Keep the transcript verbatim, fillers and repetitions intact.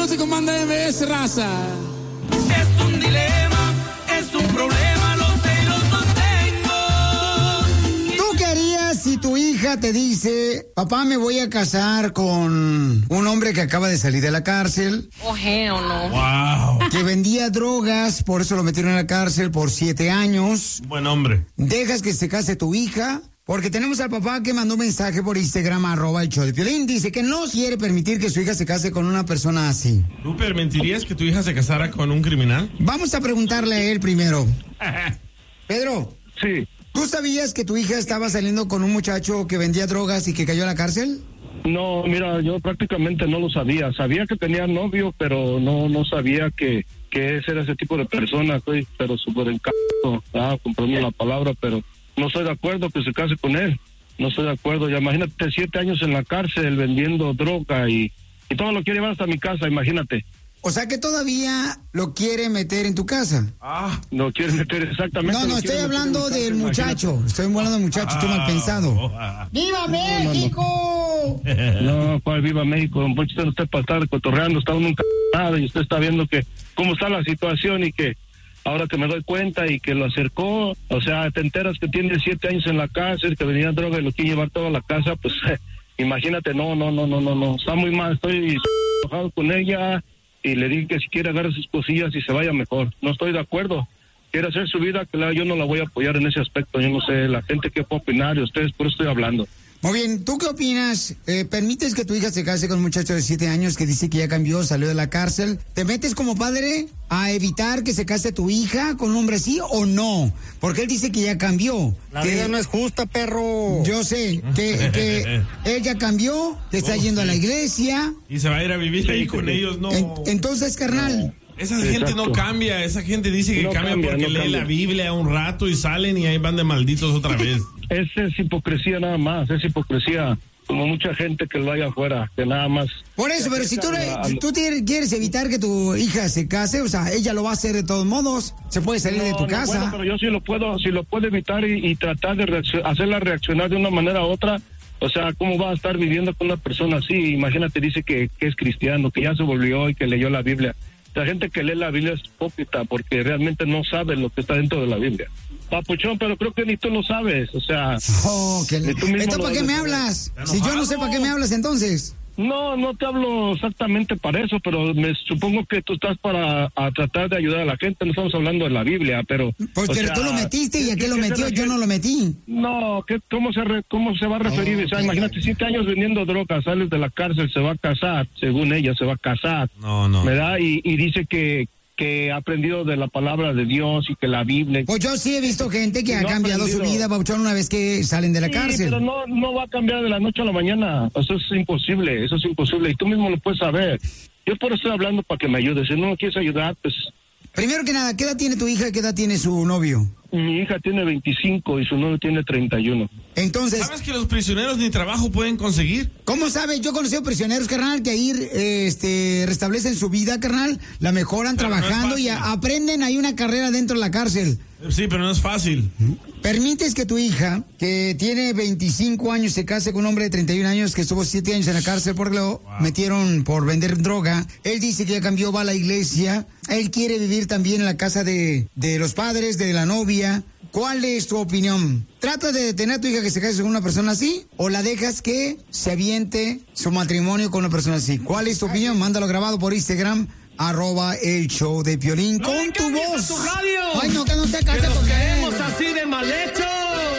y con Banda M S, raza. Es un dilema, es un problema, lo sé y lo sostengo. ¿Tú qué harías si tu hija te dice, papá, me voy a casar con un hombre que acaba de salir de la cárcel? Oh, hell no. Wow. Que vendía drogas, por eso lo metieron en la cárcel por siete años. Buen hombre. ¿Dejas que se case tu hija? Porque tenemos al papá que mandó un mensaje por Instagram, arroba el show de Piolín. Dice que no quiere permitir que su hija se case con una persona así. ¿Tú permitirías que tu hija se casara con un criminal? Vamos a preguntarle a él primero. Pedro. Sí. ¿Tú sabías que tu hija estaba saliendo con un muchacho que vendía drogas y que cayó a la cárcel? No, mira, yo prácticamente no lo sabía. Sabía que tenía novio, pero no no sabía que, que ese era ese tipo de persona. Estoy pero súper encantado, ah, comprendo la palabra, pero no estoy de acuerdo que se case con él. No estoy de acuerdo. Ya imagínate, siete años en la cárcel vendiendo droga y, y todo lo quiere llevar hasta mi casa, imagínate. O sea que todavía lo quiere meter en tu casa. Ah. Lo quiere meter exactamente. No, no, estoy hablando del muchacho. Estoy hablando del muchacho, estoy mal pensado. ¡Viva México! No, cuál viva México, don Poncho, usted no está para estar cotorreando, está uno encarnado y usted está viendo que cómo está la situación y que ahora que me doy cuenta y que lo acercó, o sea, te enteras que tiene siete años en la cárcel, que venía droga y lo quiere llevar toda a la casa, pues imagínate, no, no, no, no, no, no, está muy mal, estoy enojado con ella y le dije que si quiere agarrar sus cosillas y se vaya mejor. No estoy de acuerdo. Quiere hacer su vida, claro, yo no la voy a apoyar en ese aspecto. Yo no sé, la gente que puede opinar y ustedes, por eso estoy hablando. Muy bien, ¿tú qué opinas? Eh, ¿Permites que tu hija se case con un muchacho de siete años que dice que ya cambió, salió de la cárcel? ¿Te metes como padre a evitar que se case tu hija con un hombre así o no? Porque él dice que ya cambió. La que, vida no es justa, perro. Yo sé, que, que él ya cambió, que está Oh, yendo sí. a la iglesia. Y se va a ir a vivir ahí con ellos, no. En- entonces, carnal... Esa gente Exacto. no cambia, esa gente dice que No cambia, cambia, porque no lee cambia. la Biblia un rato y salen y ahí van de malditos otra vez. Esa es hipocresía nada más, es hipocresía. Como mucha gente que lo hay afuera, que nada más... Por eso, pero si tú, a- si tú tienes- quieres evitar que tu hija se case, o sea, ella lo va a hacer de todos modos, se puede salir de tu No, no casa. puedo, pero yo sí lo puedo, si lo puedo evitar y, y tratar de reaccio- hacerla reaccionar de una manera u otra. O sea, ¿cómo va a estar viviendo con una persona así? Imagínate, dice que, que es cristiano, que ya se volvió y que leyó la Biblia. La gente que lee la Biblia es hipócrita porque realmente no sabe lo que está dentro de la Biblia. Papuchón, pero creo que ni tú lo sabes, o sea... Oh, que le- ni tú mismo Entonces, lo ¿para qué debes me saber. hablas? Está Si yo no sé enojado. para qué me hablas entonces. No, no te hablo exactamente para eso, pero me supongo que tú estás para a tratar de ayudar a la gente. No estamos hablando de la Biblia, pero... Pues o pero sea, tú lo metiste y ¿qué- a qué qué lo se metió, yo refiere? no lo metí. No, ¿qué, cómo, se re- ¿cómo se va a referir? Oh, o sea, ok. imagínate, siete años vendiendo drogas, sales de la cárcel, se va a casar, según ella, se va a casar, No, no. ¿verdad? Y, y dice que, que ha aprendido de la palabra de Dios y que la Biblia... Pues yo sí he visto gente que Sí, ha no ha cambiado su aprendido. vida, Pauchón, una vez que salen de la Sí, cárcel. pero no, no va a cambiar de la noche a la mañana. Eso es imposible, eso es imposible. Y tú mismo lo puedes saber. Yo por eso estoy hablando para que me ayudes. Si no me quieres ayudar, pues Primero que nada, ¿qué edad tiene tu hija y qué edad tiene su novio? mi hija tiene veinticinco y su novio tiene treinta y uno. Entonces, ¿Sabes que los prisioneros ni trabajo pueden conseguir? ¿cómo sabes? Yo he conocido prisioneros, carnal, que ahí eh, este, restablecen su vida, carnal, la mejoran Pero no es trabajando y fácil. a- aprenden ahí una carrera dentro de la cárcel. Sí, pero no es fácil. ¿Permites que tu hija, que tiene veinticinco años, se case con un hombre de treinta y un años que estuvo siete años en la cárcel porque lo metieron por vender droga? Él dice que ya cambió, va a la iglesia. Él quiere vivir también en la casa de, de los padres, de la novia. ¿Cuál es tu opinión? ¿Tratas de detener a tu hija que se case con una persona así? ¿O la dejas que se aviente su matrimonio con una persona así? ¿Cuál es tu opinión? Mándalo grabado por Instagram, arroba el show de Piolín, con tu voz. tu radio. Ay, no, que no te Que cases nos con él. queremos así de mal hecho.